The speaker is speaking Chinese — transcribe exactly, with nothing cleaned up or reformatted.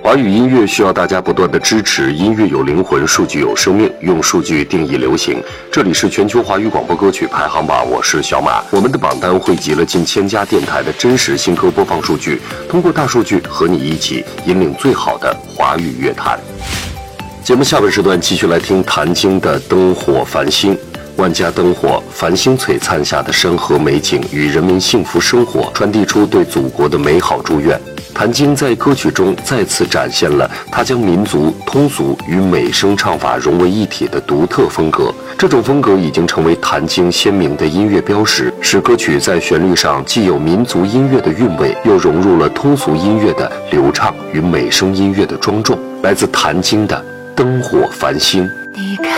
华语音乐需要大家不断的支持，音乐有灵魂，数据有生命，用数据定义流行。这里是全球华语广播歌曲排行榜，我是小马。我们的榜单汇集了近千家电台的真实新歌播放数据，通过大数据和你一起引领最好的华语乐坛。节目下半时段继续来听谭晶的《灯火繁星》。万家灯火，繁星璀璨下的山河美景与人民幸福生活，传递出对祖国的美好祝愿。谭晶在歌曲中再次展现了他将民族、通俗与美声唱法融为一体的独特风格。这种风格已经成为谭晶鲜明的音乐标识，使歌曲在旋律上既有民族音乐的韵味，又融入了通俗音乐的流畅与美声音乐的庄重。来自谭晶的《灯火繁星》。